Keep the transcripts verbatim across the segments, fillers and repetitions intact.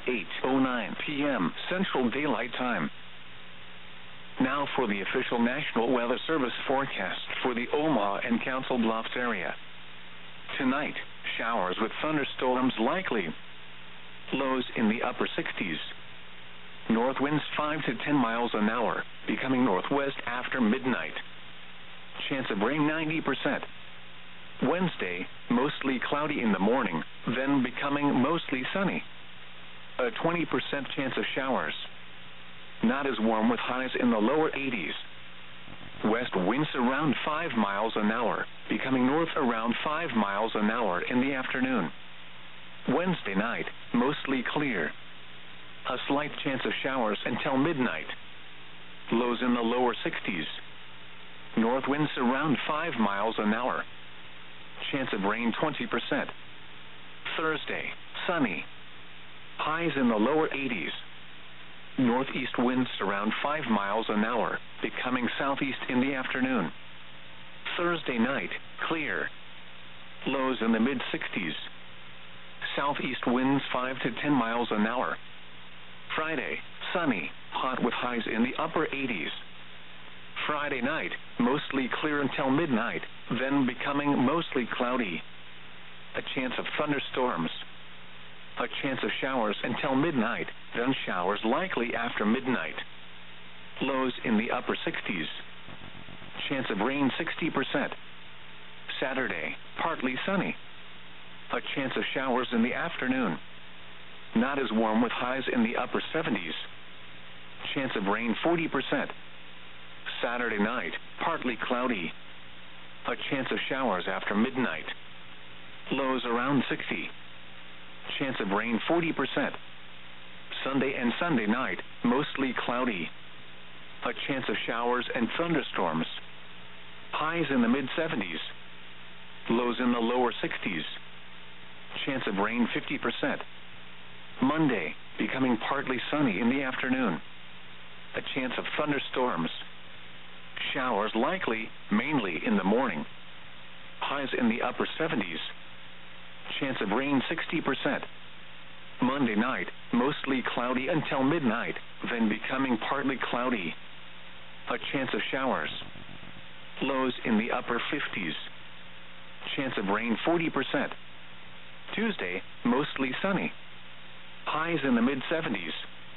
eight oh nine p m Central Daylight Time. Now for the official National Weather Service forecast for the Omaha and Council Bluffs area. Tonight, showers with thunderstorms likely. Lows in the upper sixties. North winds five to ten miles an hour, becoming northwest after midnight. Chance of rain ninety percent. Wednesday, mostly cloudy in the morning, then becoming mostly sunny. A twenty percent chance of showers. Not as warm with highs in the lower eighties. West winds around five miles an hour, becoming north around five miles an hour in the afternoon. Wednesday night, mostly clear. A slight chance of showers until midnight. Lows in the lower sixties. North winds around five miles an hour. Chance of rain twenty percent. Thursday, sunny. Highs in the lower eighties. Northeast winds around five miles an hour, becoming southeast in the afternoon. Thursday night, clear. Lows in the mid sixties. Southeast winds five to ten miles an hour. Friday, sunny, hot with highs in the upper eighties. Friday night, mostly clear until midnight, then becoming mostly cloudy. A chance of thunderstorms. A chance of showers until midnight, then showers likely after midnight. Lows in the upper sixties. Chance of rain sixty percent. Saturday, partly sunny. A chance of showers in the afternoon. Not as warm with highs in the upper seventies. Chance of rain forty percent. Saturday night, partly cloudy. A chance of showers after midnight. Lows around sixty. Chance of rain forty percent. Sunday and Sunday night, mostly cloudy. A chance of showers and thunderstorms. Highs in the mid seventies. Lows in the lower sixties. Chance of rain fifty percent. Monday, becoming partly sunny in the afternoon. A chance of thunderstorms. Showers likely, mainly in the morning. Highs in the upper seventies. Chance of rain sixty percent. Monday night, mostly cloudy until midnight, then becoming partly cloudy. A chance of showers. Lows in the upper fifties. Chance of rain forty percent. Tuesday, mostly sunny. Highs in the mid seventies.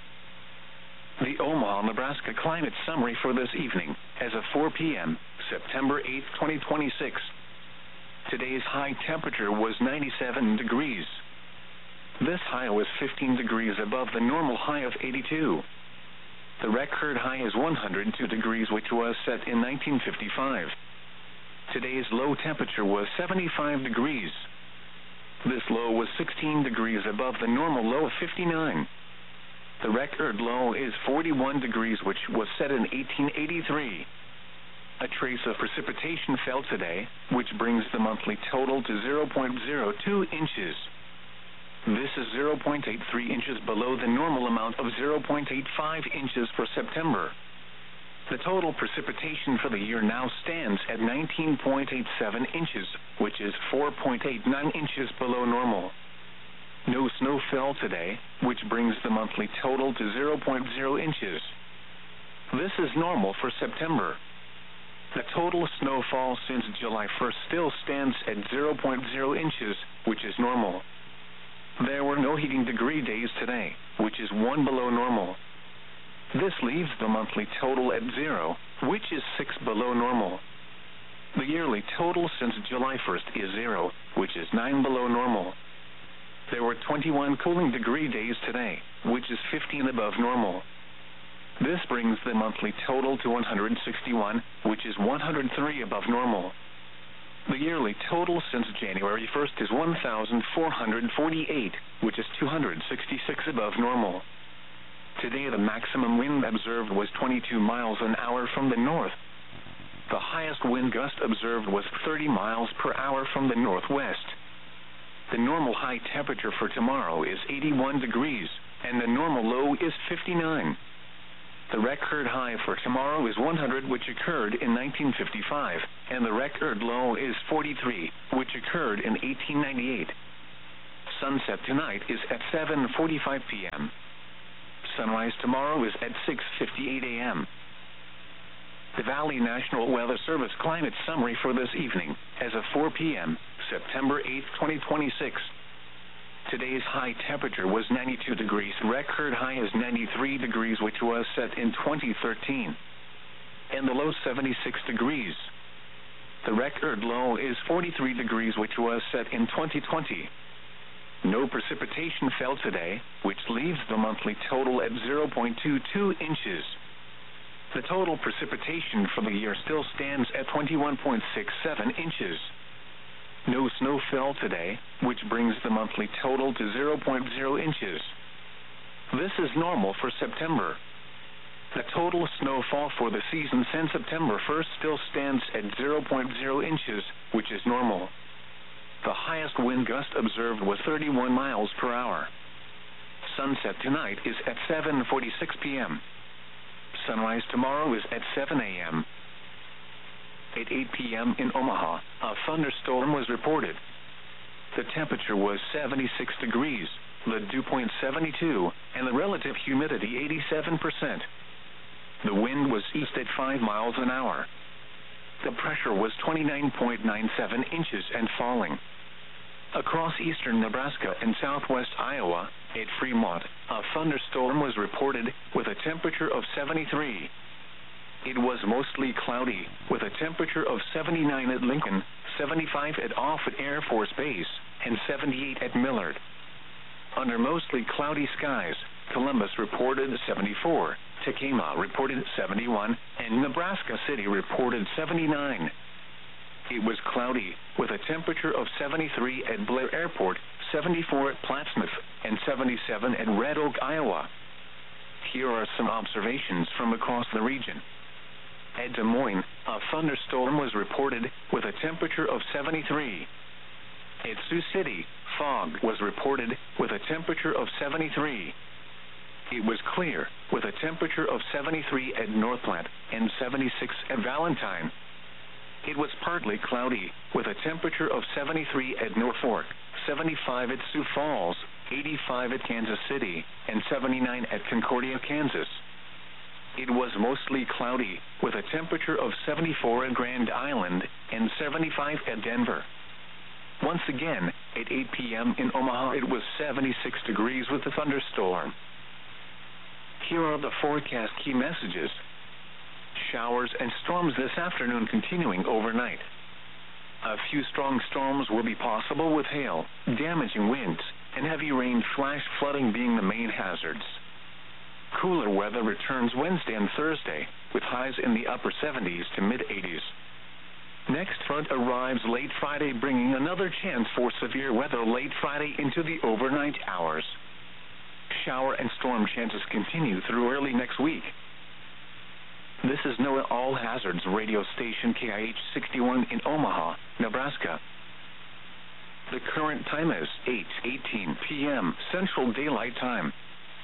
The Omaha, Nebraska climate summary for this evening, as of four p m, September eighth, twenty twenty-six. Today's high temperature was ninety-seven degrees. This high was fifteen degrees above the normal high of eighty-two. The record high is one hundred two degrees, which was set in nineteen fifty-five. Today's low temperature was seventy-five degrees. This low was sixteen degrees above the normal low of fifty-nine. The record low is forty-one degrees, which was set in eighteen eighty-three. A trace of precipitation fell today, which brings the monthly total to zero point zero two inches. This is zero point eight three inches below the normal amount of zero point eight five inches for September. The total precipitation for the year now stands at nineteen point eight seven inches, which is four point eight nine inches below normal. No snow fell today, which brings the monthly total to zero point zero inches. This is normal for September. The total snowfall since July first still stands at zero point zero inches, which is normal. There were no heating degree days today, which is one below normal. This leaves the monthly total at zero, which is six below normal. The yearly total since July first is zero, which is nine below normal. There were twenty-one cooling degree days today, which is fifteen above normal. This brings the monthly total to one hundred sixty-one, which is one hundred three above normal. The yearly total since January first is one thousand four hundred forty-eight, which is two hundred sixty-six above normal. Today the maximum wind observed was twenty-two miles an hour from the north. The highest wind gust observed was thirty miles per hour from the northwest. The normal high temperature for tomorrow is eighty-one degrees, and the normal low is fifty-nine. The record high for tomorrow is one hundred, which occurred in nineteen fifty-five, and the record low is forty-three, which occurred in eighteen ninety-eight. Sunset tonight is at seven forty-five p.m. Sunrise tomorrow is at six fifty-eight a.m. The Valley National Weather Service climate summary for this evening as of four p.m., September eighth, twenty twenty-six. Today's high temperature was ninety-two degrees. Record high is ninety-three degrees, which was set in twenty thirteen. And the low seventy-six degrees. The record low is forty-three degrees, which was set in twenty twenty. No precipitation fell today, which leaves the monthly total at zero point two two inches. The total precipitation for the year still stands at twenty-one point six seven inches. No snow fell today, which brings the monthly total to zero point zero inches. This is normal for September. The total snowfall for the season since September first still stands at zero point zero inches, which is normal. The highest wind gust observed was thirty-one miles per hour. Sunset tonight is at seven forty-six p.m. Sunrise tomorrow is at seven a.m. At eight p.m. in Omaha, a thunderstorm was reported. The temperature was seventy-six degrees, the dew point seventy-two, and the relative humidity eighty-seven percent. The wind was east at five miles an hour. The pressure was twenty-nine point nine seven inches and falling. Across eastern Nebraska and southwest Iowa, at Fremont, a thunderstorm was reported with a temperature of seventy-three. It was mostly cloudy, with a temperature of seventy-nine at Lincoln, seventy-five at Offutt Air Force Base, and seventy-eight at Millard. Under mostly cloudy skies, Columbus reported seventy-four, Tacoma reported seventy-one, and Nebraska City reported seventy-nine. It was cloudy, with a temperature of seventy-three at Blair Airport, seventy-four at Plattsmouth, and seventy-seven at Red Oak, Iowa. Here are some observations from across the region. At Des Moines, a thunderstorm was reported with a temperature of seventy-three. At Sioux City, fog was reported with a temperature of seventy-three. It was clear, with a temperature of seventy-three at Northplant and seventy-six at Valentine. It was partly cloudy, with a temperature of seventy-three at Norfolk, seventy-five at Sioux Falls, eighty-five at Kansas City, and seventy-nine at Concordia, Kansas. It was mostly cloudy, with a temperature of seventy-four at Grand Island and seventy-five at Denver. Once again, at eight p.m. in Omaha, it was seventy-six degrees with a thunderstorm. Here are the forecast key messages. Showers and storms this afternoon continuing overnight. A few strong storms will be possible with hail, damaging winds, and heavy rain flash flooding being the main hazards. Cooler weather returns Wednesday and Thursday, with highs in the upper seventies to mid-eighties. Next front arrives late Friday, bringing another chance for severe weather late Friday into the overnight hours. Shower and storm chances continue through early next week. This is NOAA All Hazards radio station K I H sixty-one in Omaha, Nebraska. The current time is eight eighteen p.m. Central Daylight Time.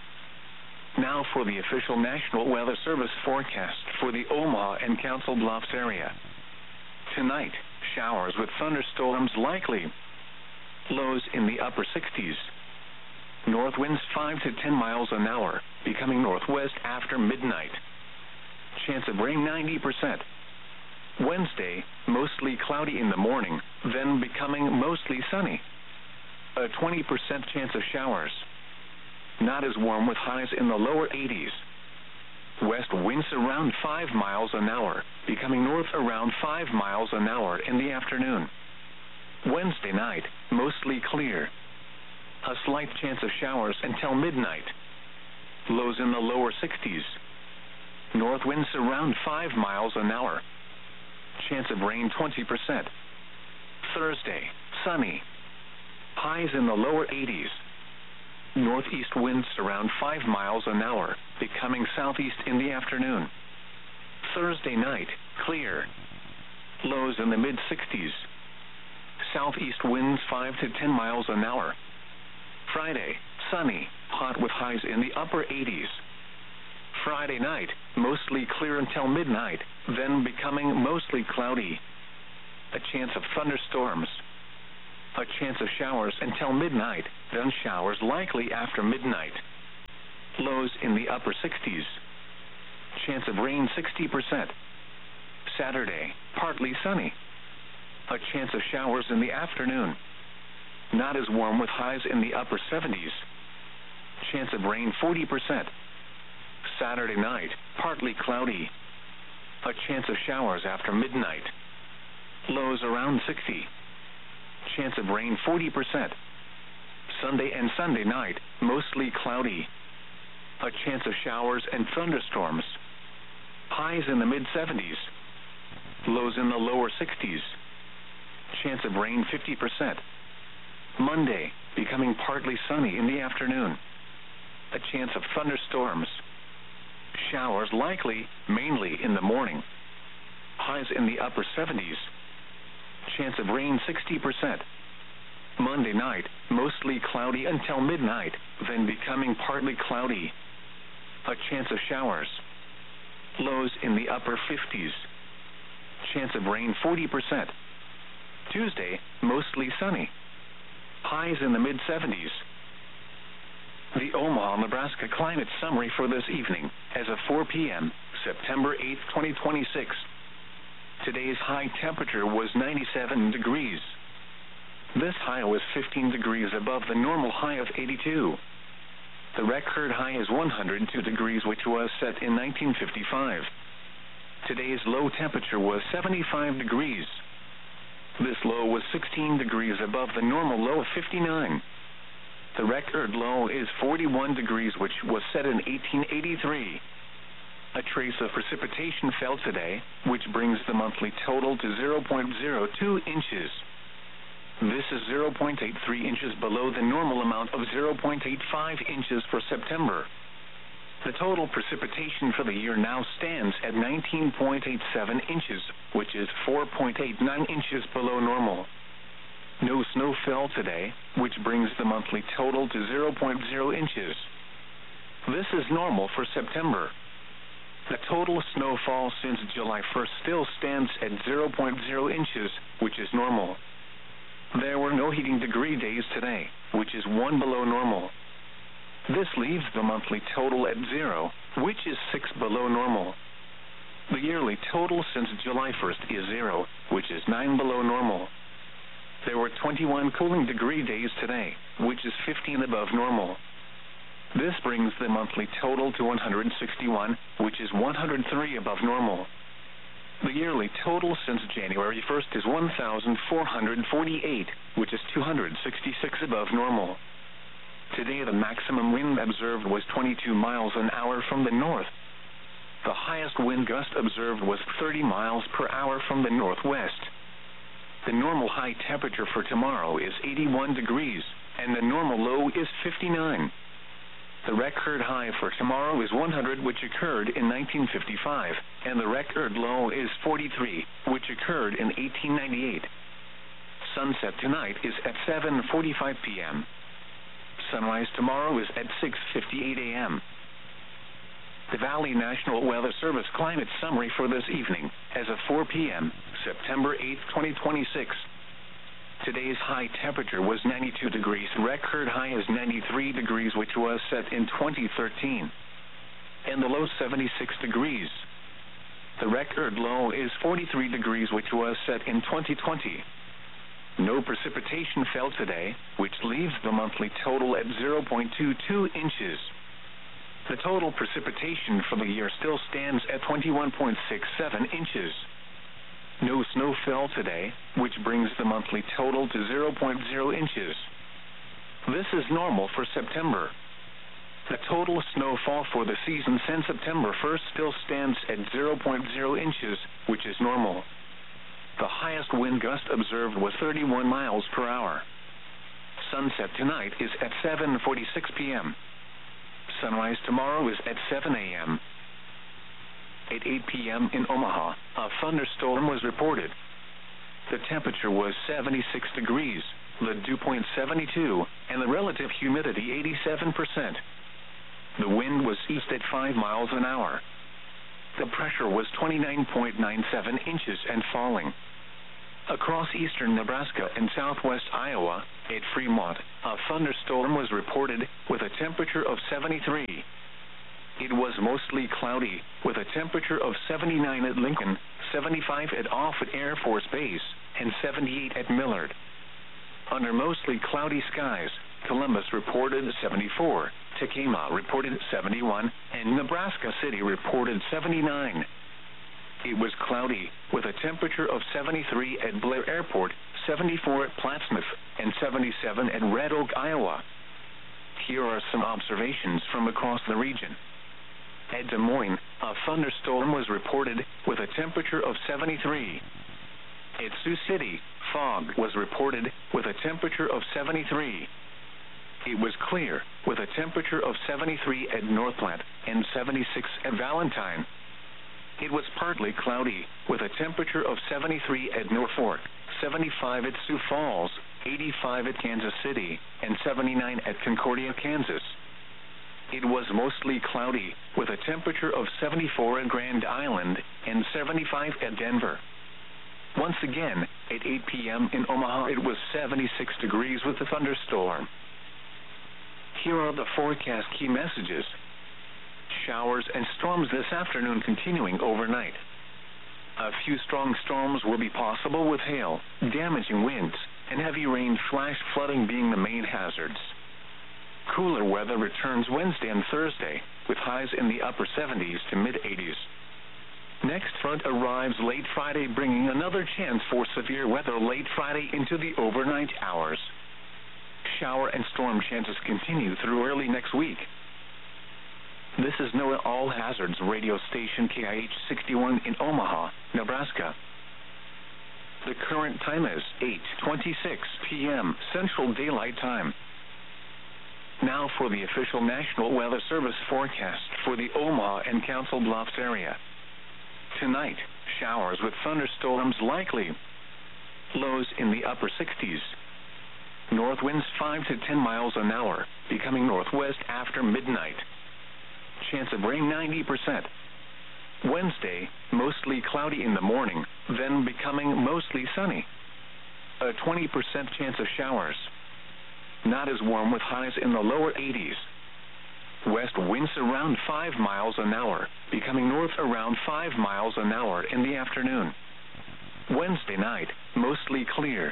Now for the official National Weather Service forecast for the Omaha and Council Bluffs area. Tonight, showers with thunderstorms likely. Lows in the upper sixties. North winds five to ten miles an hour, becoming northwest after midnight. Chance of rain ninety percent. Wednesday, mostly cloudy in the morning, then becoming mostly sunny. A twenty percent chance of showers. Not as warm with highs in the lower eighties. West winds around five miles an hour, becoming north around five miles an hour in the afternoon. Wednesday night, mostly clear. A slight chance of showers until midnight. Lows in the lower sixties. North winds around five miles an hour. Chance of rain twenty percent. Thursday, sunny. Highs in the lower eighties. Northeast winds around five miles an hour, becoming southeast in the afternoon. Thursday night, clear. Lows in the mid-sixties. Southeast winds five to ten miles an hour. Friday, sunny, hot with highs in the upper eighties. Friday night, mostly clear until midnight, then becoming mostly cloudy. A chance of thunderstorms. A chance of showers until midnight, then showers likely after midnight. Lows in the upper sixties. Chance of rain sixty percent. Saturday, partly sunny. A chance of showers in the afternoon. Not as warm with highs in the upper seventies. Chance of rain forty percent. Saturday night, partly cloudy. A chance of showers after midnight. Lows around sixty. Chance of rain forty percent. Sunday and Sunday night, mostly cloudy. A chance of showers and thunderstorms. Highs in the mid seventies. Lows in the lower sixties. Chance of rain fifty percent. Monday, becoming partly sunny in the afternoon. A chance of thunderstorms. Showers likely, mainly in the morning. Highs in the upper seventies. Chance of rain sixty percent. Monday night, mostly cloudy until midnight, then becoming partly cloudy. A chance of showers. Lows in the upper fifties. Chance of rain forty percent. Tuesday, mostly sunny. Highs in the mid seventies. The Omaha, Nebraska climate summary for this evening, as of four p.m., September eighth, twenty twenty-six. Today's high temperature was ninety-seven degrees. This high was fifteen degrees above the normal high of eighty-two. The record high is one hundred two degrees, which was set in nineteen fifty-five. Today's low temperature was seventy-five degrees. This low was sixteen degrees above the normal low of fifty-nine. The record low is forty-one degrees, which was set in eighteen eighty-three. A trace of precipitation fell today, which brings the monthly total to zero point zero two inches. This is zero point eight three inches below the normal amount of zero point eight five inches for September. The total precipitation for the year now stands at nineteen point eight seven inches, which is four point eight nine inches below normal. No snow fell today, which brings the monthly total to zero point zero inches. This is normal for September. The total snowfall since July first still stands at zero point zero inches, which is normal. There were no heating degree days today, which is one below normal. This leaves the monthly total at zero, which is six below normal. The yearly total since July first is zero, which is nine below normal. There were twenty-one cooling degree days today, which is fifteen above normal. This brings the monthly total to one hundred sixty-one, which is one hundred three above normal. The yearly total since January first is one thousand four hundred forty-eight, which is two hundred sixty-six above normal. Today the maximum wind observed was twenty-two miles an hour from the north. The highest wind gust observed was thirty miles per hour from the northwest. The normal high temperature for tomorrow is eighty-one degrees, and the normal low is fifty-nine. The record high for tomorrow is one hundred, which occurred in nineteen fifty-five, and the record low is forty-three, which occurred in eighteen ninety-eight. Sunset tonight is at seven forty-five p.m. Sunrise tomorrow is at six fifty-eight a.m. The Valley National Weather Service climate summary for this evening, as of four p.m., September eighth, twenty twenty-six. Today's high temperature was ninety-two degrees. Record high is ninety-three degrees, which was set in twenty thirteen. And the low seventy-six degrees. The record low is forty-three degrees, which was set in twenty twenty. No precipitation fell today, which leaves the monthly total at zero point two two inches. The total precipitation for the year still stands at twenty-one point six seven inches. No snow fell today, which brings the monthly total to zero point zero inches. This is normal for September. The total snowfall for the season since September first still stands at zero point zero inches, which is normal. The highest wind gust observed was thirty-one miles per hour. Sunset tonight is at seven forty-six p.m. Sunrise tomorrow is at seven a.m. At eight p.m. in Omaha, a thunderstorm was reported. The temperature was seventy-six degrees, the dew point seventy-two, and the relative humidity eighty-seven percent. The wind was east at five miles an hour. The pressure was twenty-nine point nine seven inches and falling. Across eastern Nebraska and southwest Iowa, at Fremont, a thunderstorm was reported with a temperature of seventy-three. It was mostly cloudy, with a temperature of seventy-nine at Lincoln, seventy-five at Offutt Air Force Base, and seventy-eight at Millard. Under mostly cloudy skies, Columbus reported seventy-four, Tekamah reported seventy-one, and Nebraska City reported seventy-nine. It was cloudy, with a temperature of seventy-three at Blair Airport, seventy-four at Plattsmouth, and seventy-seven at Red Oak, Iowa. Here are some observations from across the region. At Des Moines, a thunderstorm was reported with a temperature of seventy-three. At Sioux City, fog was reported with a temperature of seventy-three. It was clear, with a temperature of seventy-three at North Platte and seventy-six at Valentine. It was partly cloudy, with a temperature of seventy-three at Norfolk, seventy-five at Sioux Falls, eighty-five at Kansas City, and seventy-nine at Concordia, Kansas. It was mostly cloudy, with a temperature of seventy-four at Grand Island and seventy-five at Denver. Once again, at eight p m in Omaha, it was seventy-six degrees with a thunderstorm. Here are the forecast key messages. Showers and storms this afternoon continuing overnight. A few strong storms will be possible with hail, damaging winds, and heavy rain, flash flooding being the main hazards. Cooler weather returns Wednesday and Thursday, with highs in the upper seventies to mid-eighties. Next front arrives late Friday, bringing another chance for severe weather late Friday into the overnight hours. Shower and storm chances continue through early next week. This is NOAA All Hazards radio station K I H sixty-one in Omaha, Nebraska. The current time is eight twenty-six p m Central Daylight Time. Now for the official National Weather Service forecast for the Omaha and Council Bluffs area. Tonight, showers with thunderstorms likely. Lows in the upper sixties. North winds five to ten miles an hour, becoming northwest after midnight. Chance of rain ninety percent. Wednesday, mostly cloudy in the morning, then becoming mostly sunny. A twenty percent chance of showers. Not as warm with highs in the lower eighties. West winds around five miles an hour, becoming north around five miles an hour in the afternoon. Wednesday night, mostly clear.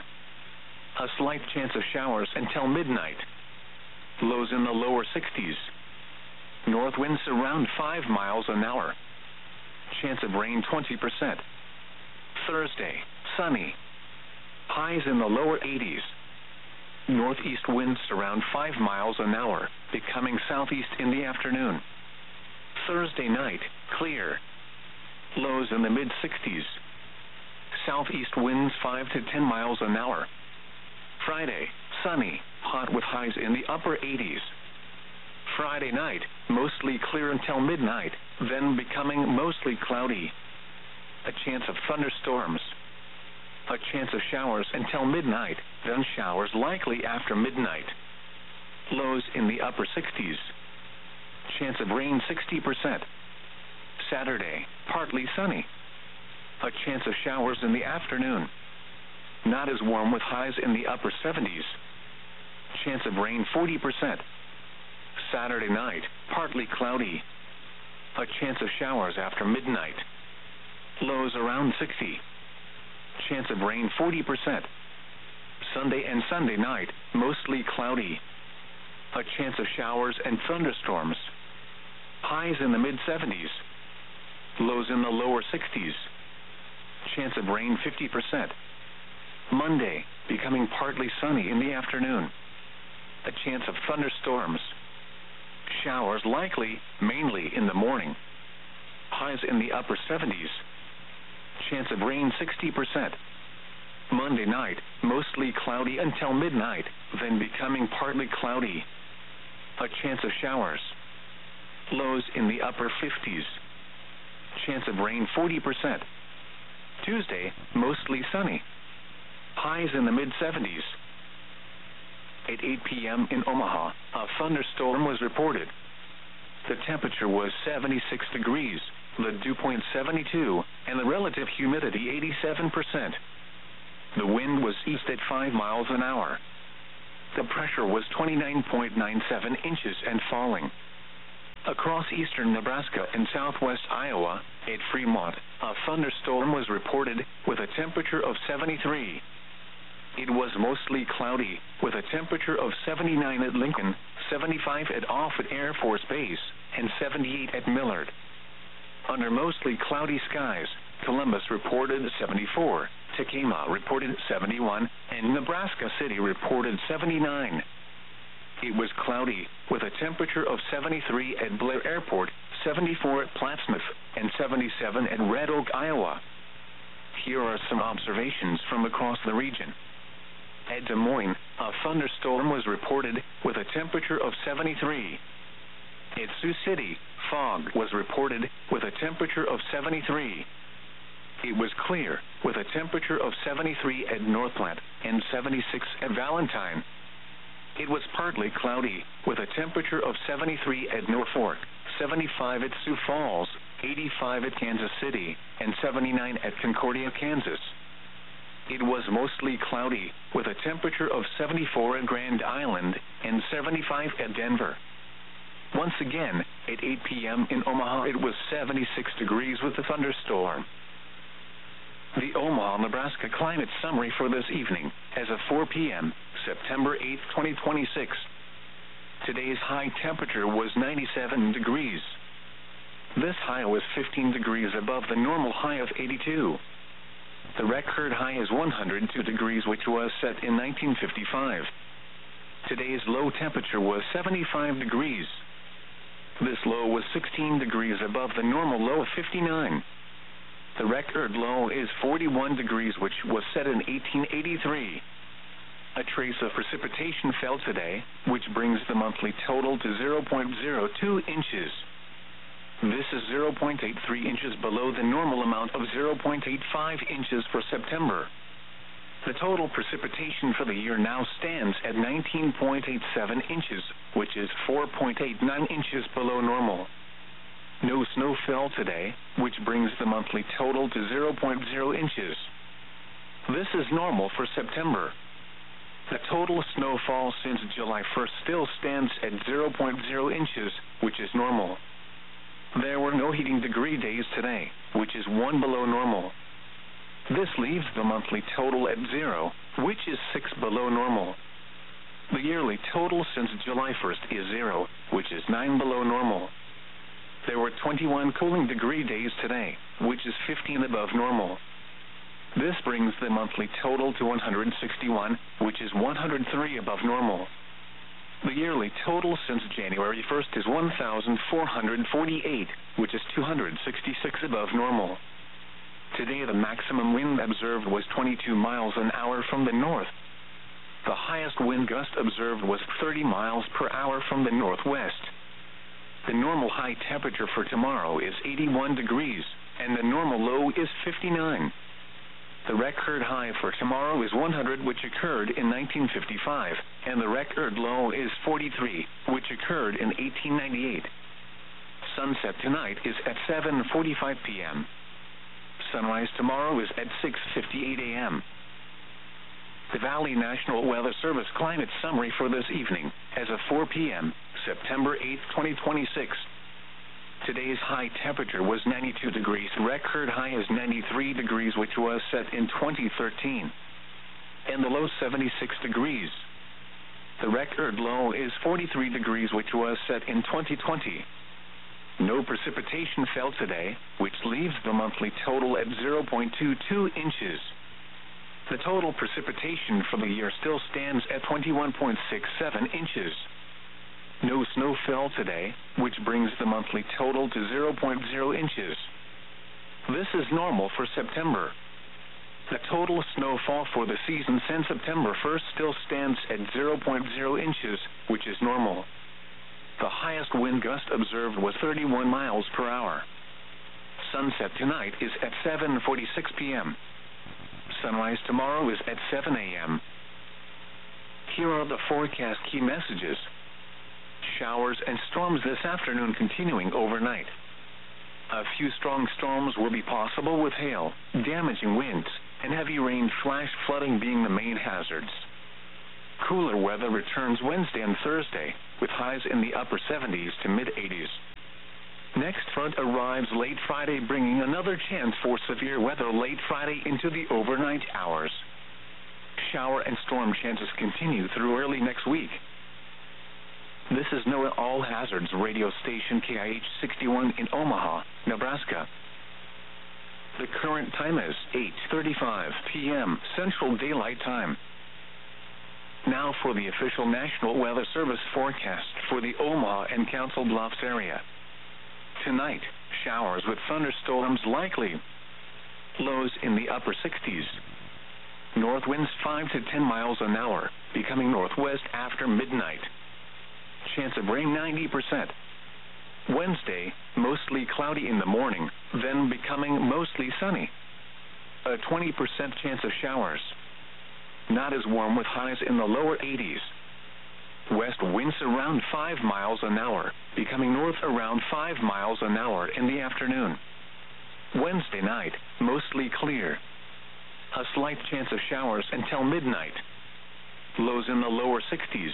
A slight chance of showers until midnight. Lows in the lower sixties. North winds around five miles an hour. Chance of rain twenty percent. Thursday, sunny. Highs in the lower eighties. Northeast winds around five miles an hour, becoming southeast in the afternoon. Thursday night, clear. Lows in the mid-sixties. Southeast winds five to ten miles an hour. Friday, sunny, hot with highs in the upper eighties. Friday night, mostly clear until midnight, then becoming mostly cloudy. A chance of thunderstorms. A chance of showers until midnight, then showers likely after midnight. Lows in the upper sixties. Chance of rain sixty percent. Saturday, partly sunny. A chance of showers in the afternoon. Not as warm with highs in the upper seventies. Chance of rain forty percent. Saturday night, partly cloudy. A chance of showers after midnight. Lows around sixty. Chance of rain forty percent. Sunday and Sunday night, mostly cloudy. A chance of showers and thunderstorms. Highs in the mid-seventies. Lows in the lower sixties. Chance of rain fifty percent. Monday, becoming partly sunny in the afternoon. A chance of thunderstorms. Showers likely, mainly in the morning. Highs in the upper seventies. Chance of rain sixty percent. Monday night, mostly cloudy until midnight, then becoming partly cloudy. A chance of showers. Lows in the upper fifties. Chance of rain forty percent. Tuesday, mostly sunny. Highs in the mid-seventies. At eight p m in Omaha, a thunderstorm was reported. The temperature was seventy-six degrees, the dew point seventy-two, and the relative humidity eighty-seven percent. The wind was east at five miles an hour. The pressure was twenty-nine point nine seven inches and falling. Across eastern Nebraska and southwest Iowa, at Fremont, a thunderstorm was reported, with a temperature of seventy-three. It was mostly cloudy, with a temperature of seventy-nine at Lincoln, seventy-five at Offutt Air Force Base, and seventy-eight at Millard. Under mostly cloudy skies, Columbus reported seventy-four, Tacoma reported seventy-one, and Nebraska City reported seventy-nine. It was cloudy, with a temperature of seventy-three at Blair Airport, seventy-four at Plattsmouth, and seventy-seven at Red Oak, Iowa. Here are some observations from across the region. At Des Moines, a thunderstorm was reported, with a temperature of seventy-three. At Sioux City, fog was reported, with a temperature of seventy-three. It was clear, with a temperature of seventy-three at Northplant, and seventy-six at Valentine. It was partly cloudy, with a temperature of seventy-three at Norfolk, seventy-five at Sioux Falls, eighty-five at Kansas City, and seventy-nine at Concordia, Kansas. It was mostly cloudy, with a temperature of seventy-four at Grand Island, and seventy-five at Denver. Once again, at eight p m in Omaha, it was seventy-six degrees with a thunderstorm. The Omaha, Nebraska climate summary for this evening, as of four p m, September eighth, twenty twenty-six. Today's high temperature was ninety-seven degrees. This high was fifteen degrees above the normal high of eighty-two. The record high is one hundred two degrees, which was set in nineteen fifty-five. Today's low temperature was seventy-five degrees. This low was sixteen degrees above the normal low of fifty-nine. The record low is forty-one degrees, which was set in eighteen eighty-three. A trace of precipitation fell today, which brings the monthly total to zero point zero two inches. This is zero point eight three inches below the normal amount of zero point eight five inches for September. The total precipitation for the year now stands at nineteen point eight seven inches, which is four point eight nine inches below normal. No snow fell today, which brings the monthly total to zero point zero inches. This is normal for September. The total snowfall since July first still stands at zero point zero inches, which is normal. There were no heating degree days today, which is one below normal. This leaves the monthly total at zero, which is six below normal. The yearly total since July first is zero, which is nine below normal. There were twenty-one cooling degree days today, which is fifteen above normal. This brings the monthly total to one hundred sixty-one, which is one hundred three above normal. The yearly total since January first is one thousand four hundred forty-eight, which is two hundred sixty-six above normal. Today the maximum wind observed was twenty-two miles an hour from the north. The highest wind gust observed was thirty miles per hour from the northwest. The normal high temperature for tomorrow is eighty-one degrees, and the normal low is fifty-nine. The record high for tomorrow is one hundred, which occurred in nineteen fifty-five, and the record low is forty-three, which occurred in eighteen ninety-eight. Sunset tonight is at seven forty-five p m Sunrise tomorrow is at six fifty-eight a m The Valley National Weather Service climate summary for this evening, as of four p m, September eighth, twenty twenty-six. Today's high temperature was ninety-two degrees. Record high is ninety-three degrees, which was set in twenty thirteen. And the low seventy-six degrees. The record low is forty-three degrees, which was set in twenty twenty. No precipitation fell today, which leaves the monthly total at zero point two two inches. The total precipitation for the year still stands at twenty-one point six seven inches. No snow fell today, which brings the monthly total to zero point zero inches. This is normal for September. The total snowfall for the season since September first still stands at zero point zero inches, which is normal. The highest wind gust observed was thirty-one miles per hour. Sunset tonight is at seven forty-six p m Sunrise tomorrow is at seven a m Here are the forecast key messages. Showers and storms this afternoon continuing overnight. A few strong storms will be possible with hail, damaging winds, and heavy rain flash flooding being the main hazards. Cooler weather returns Wednesday and Thursday, with highs in the upper seventies to mid-eighties. Next front arrives late Friday, bringing another chance for severe weather late Friday into the overnight hours. Shower and storm chances continue through early next week. This is NOAA All Hazards radio station K I H sixty-one in Omaha, Nebraska. The current time is eight thirty-five p m Central Daylight Time. Now for the official National Weather Service forecast for the Omaha and Council Bluffs area. Tonight, showers with thunderstorms likely. Lows in the upper sixties. North winds five to ten miles an hour, becoming northwest after midnight. Chance of rain ninety percent. Wednesday, mostly cloudy in the morning, then becoming mostly sunny. A twenty percent chance of showers. Not as warm with highs in the lower eighties. West winds around five miles an hour, becoming north around five miles an hour in the afternoon. Wednesday night, mostly clear. A slight chance of showers until midnight. Lows in the lower sixties.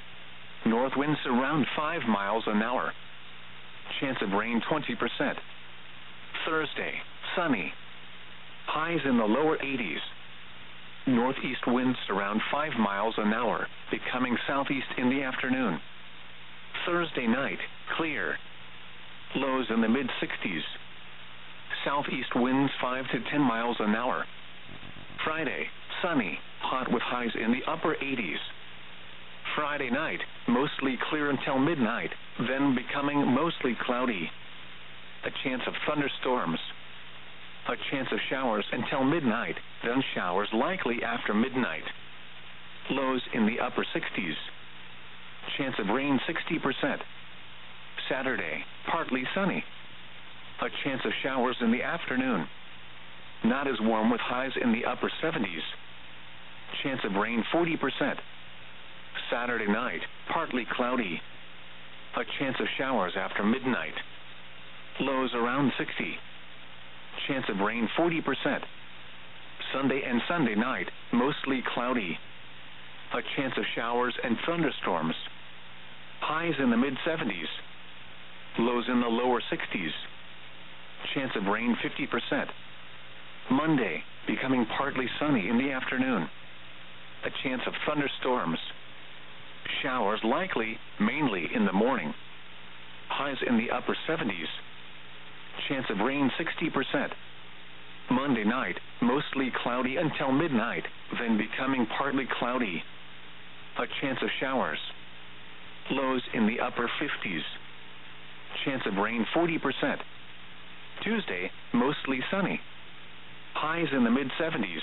North winds around five miles an hour. Chance of rain twenty percent. Thursday, sunny. Highs in the lower eighties. Northeast winds around five miles an hour, becoming southeast in the afternoon. Thursday night, clear. Lows in the mid-sixties. Southeast winds five to ten miles an hour. Friday, sunny, hot with highs in the upper eighties. Friday night, mostly clear until midnight, then becoming mostly cloudy. A chance of thunderstorms. A chance of showers until midnight, then showers likely after midnight. Lows in the upper sixties. Chance of rain sixty percent. Saturday, partly sunny. A chance of showers in the afternoon. Not as warm with highs in the upper seventies. Chance of rain forty percent. Saturday night, partly cloudy. A chance of showers after midnight. Lows around sixty. Chance of rain forty percent. Sunday and Sunday night, mostly cloudy. A chance of showers and thunderstorms. Highs in the mid-seventies. Lows in the lower sixties. Chance of rain fifty percent. Monday, becoming partly sunny in the afternoon. A chance of thunderstorms. Showers likely, mainly in the morning. Highs in the upper seventies. Chance of rain sixty percent. Monday night, mostly cloudy until midnight, then becoming partly cloudy. A chance of showers. Lows in the upper fifties. Chance of rain forty percent. Tuesday, mostly sunny. Highs in the mid-seventies.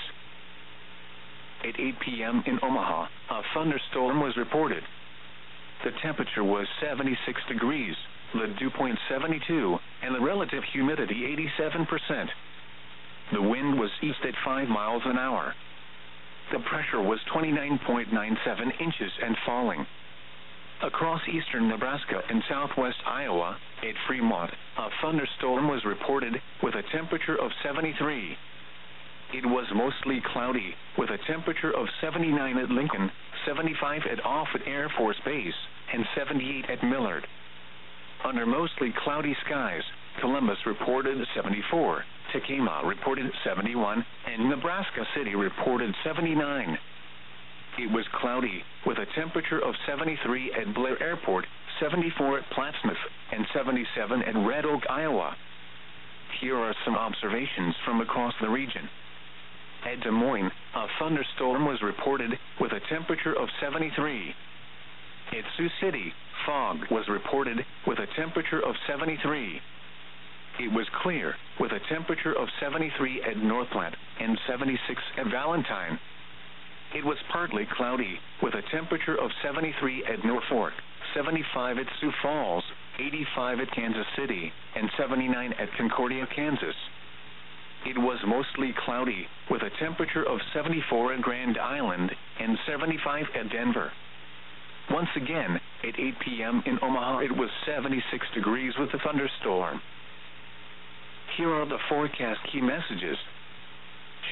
At eight p m in Omaha, a thunderstorm was reported. The temperature was seventy-six degrees. The dew point seventy-two, and the relative humidity eighty-seven percent. The wind was east at five miles an hour. The pressure was twenty-nine point nine seven inches and falling. Across eastern Nebraska and southwest Iowa, at Fremont, a thunderstorm was reported with a temperature of seventy-three. It was mostly cloudy, with a temperature of seventy-nine at Lincoln, seventy-five at Offutt Air Force Base, and seventy-eight at Millard. Under mostly cloudy skies, Columbus reported seventy-four, Tacoma reported seventy-one, and Nebraska City reported seventy-nine. It was cloudy, with a temperature of seventy-three at Blair Airport, seventy-four at Plattsmouth, and seventy-seven at Red Oak, Iowa. Here are some observations from across the region. At Des Moines, a thunderstorm was reported with a temperature of seventy-three. At Sioux City, fog was reported with a temperature of seventy-three. It was clear, with a temperature of seventy-three at North Platte and seventy-six at Valentine. It was partly cloudy, with a temperature of seventy-three at Norfolk, seventy-five at Sioux Falls, eighty-five at Kansas City, and seventy-nine at Concordia, Kansas. It was mostly cloudy, with a temperature of seventy-four at Grand Island and seventy-five at Denver. Once again, at eight p m in Omaha, it was seventy-six degrees with a thunderstorm. Here are the forecast key messages.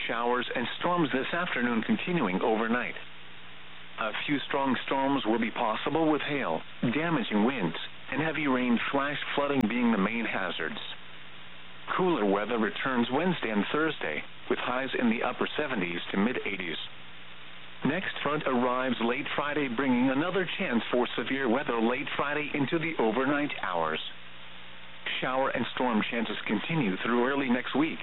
Showers and storms this afternoon continuing overnight. A few strong storms will be possible with hail, damaging winds, and heavy rain flash flooding being the main hazards. Cooler weather returns Wednesday and Thursday, with highs in the upper seventies to mid-eighties. Next front arrives late Friday, bringing another chance for severe weather late Friday into the overnight hours. Shower and storm chances continue through early next week.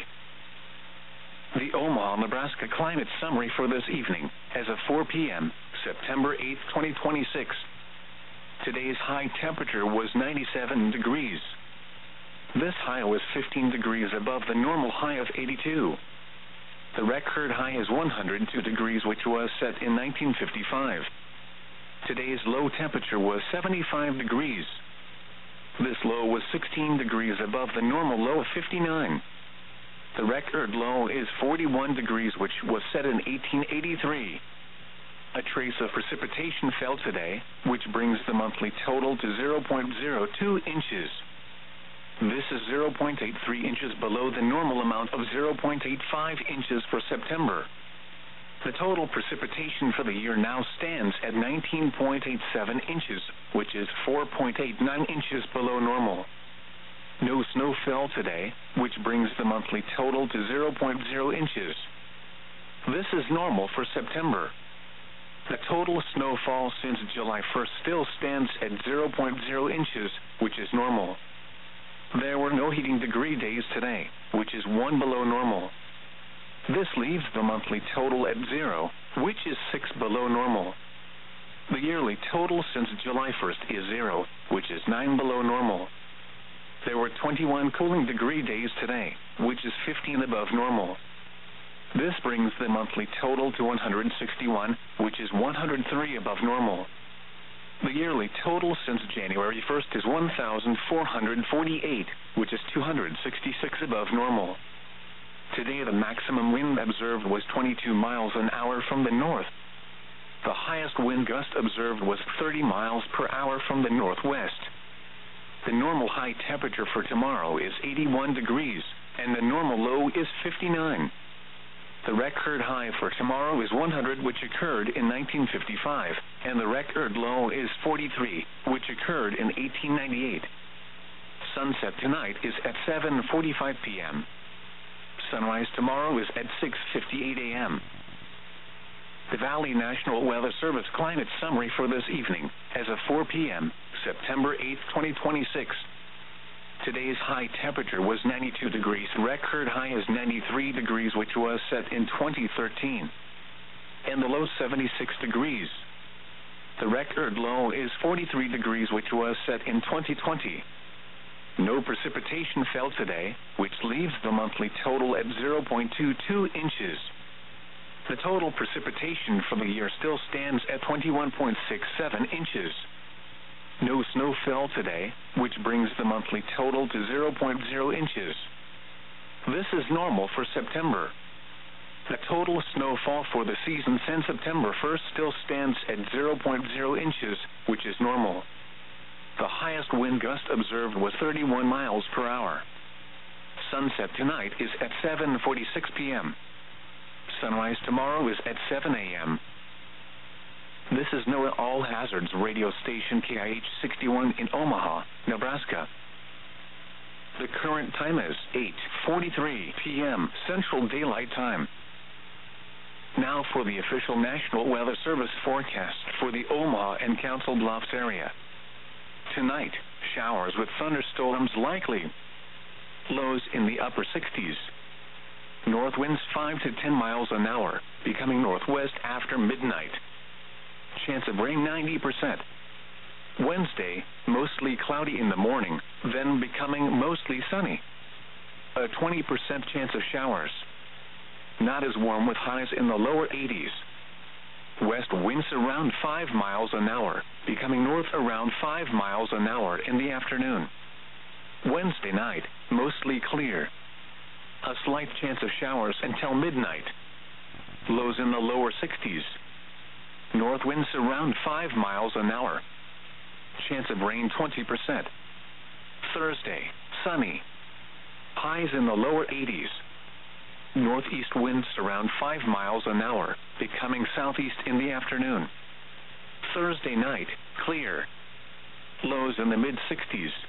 The Omaha, Nebraska climate summary for this evening, as of four p.m., September eighth, twenty twenty-six. Today's high temperature was ninety-seven degrees. This high was fifteen degrees above the normal high of eighty-two. The record high is one hundred two degrees, which was set in nineteen fifty-five. Today's low temperature was seventy-five degrees. This low was sixteen degrees above the normal low of fifty-nine. The record low is forty-one degrees, which was set in eighteen eighty-three. A trace of precipitation fell today, which brings the monthly total to zero point zero two inches. This is zero point eight three inches below the normal amount of zero point eight five inches for September. The total precipitation for the year now stands at nineteen point eight seven inches, which is four point eight nine inches below normal. No snow fell today, which brings the monthly total to zero point zero inches. This is normal for September. The total snowfall since July first still stands at zero point zero inches, which is normal. There were no heating degree days today, which is one below normal. This leaves the monthly total at zero, which is six below normal. The yearly total since July first is zero, which is nine below normal. There were twenty-one cooling degree days today, which is fifteen above normal. This brings the monthly total to one hundred sixty-one, which is one hundred three above normal. The yearly total since January first is one thousand four hundred forty-eight, which is two hundred sixty-six above normal. Today the maximum wind observed was twenty-two miles an hour from the north. The highest wind gust observed was thirty miles per hour from the northwest. The normal high temperature for tomorrow is eighty-one degrees, and the normal low is fifty-nine. The record high for tomorrow is one hundred, which occurred in nineteen fifty-five, and the record low is forty-three, which occurred in eighteen ninety-eight. Sunset tonight is at seven forty-five p.m. Sunrise tomorrow is at six fifty-eight a.m. The Valley National Weather Service climate summary for this evening, as of four p.m., September eighth, twenty twenty-six. Today's high temperature was ninety-two degrees. Record high is ninety-three degrees, which was set in twenty thirteen. And the low seventy-six degrees. The record low is forty-three degrees, which was set in twenty twenty. No precipitation fell today, which leaves the monthly total at zero point two two inches. The total precipitation for the year still stands at twenty-one point six seven inches. No snow fell today, which brings the monthly total to zero point zero inches. This is normal for September. The total snowfall for the season since September first still stands at zero point zero inches, which is normal. The highest wind gust observed was thirty-one miles per hour. Sunset tonight is at seven forty-six p.m. Sunrise tomorrow is at seven a.m. This is NOAA All Hazards radio station K I H sixty-one in Omaha, Nebraska. The current time is eight forty-three p.m. Central Daylight Time. Now for the official National Weather Service forecast for the Omaha and Council Bluffs area. Tonight, showers with thunderstorms likely. Lows in the upper sixties. North winds five to ten miles an hour, becoming northwest after midnight. Chance of rain ninety percent. Wednesday, mostly cloudy in the morning, then becoming mostly sunny. A twenty percent chance of showers. Not as warm with highs in the lower eighties. West winds around five miles an hour, becoming north around five miles an hour in the afternoon. Wednesday night, mostly clear. A slight chance of showers until midnight. Lows in the lower sixties. North winds around five miles an hour. Chance of rain twenty percent. Thursday, sunny. Highs in the lower eighties. Northeast winds around five miles an hour, becoming southeast in the afternoon. Thursday night, clear. Lows in the mid sixties.